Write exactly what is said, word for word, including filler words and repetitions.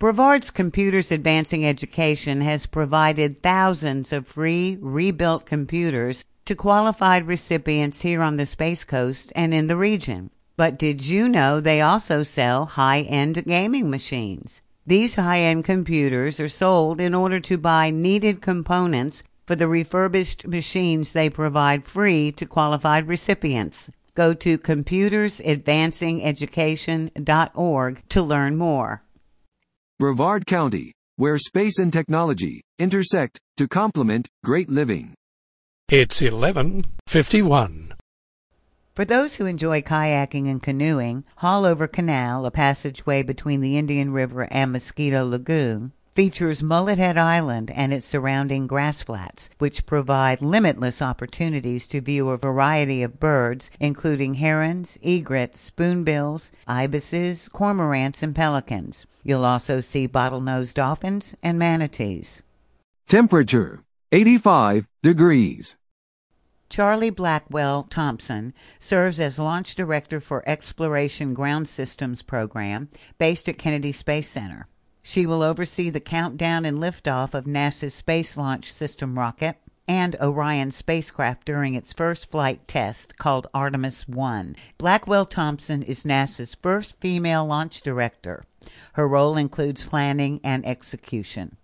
Brevard's Computers Advancing Education has provided thousands of free, rebuilt computers to qualified recipients here on the Space Coast and in the region. But did you know they also sell high-end gaming machines? These high-end computers are sold in order to buy needed components for the refurbished machines they provide free to qualified recipients. Go to computers advancing education dot org to learn more. Brevard County, where space and technology intersect to complement great living. It's eleven fifty-one. For those who enjoy kayaking and canoeing, Haulover Canal, a passageway between the Indian River and Mosquito Lagoon, features Mullet Head Island and its surrounding grass flats, which provide limitless opportunities to view a variety of birds, including herons, egrets, spoonbills, ibises, cormorants, and pelicans. You'll also see bottlenose dolphins and manatees. Temperature, eighty-five degrees. Charlie Blackwell Thompson serves as Launch Director for Exploration Ground Systems Program based at Kennedy Space Center. She will oversee the countdown and liftoff of NASA's Space Launch System rocket and Orion spacecraft during its first flight test called Artemis one. Blackwell Thompson is NASA's first female launch director. Her role includes planning and execution.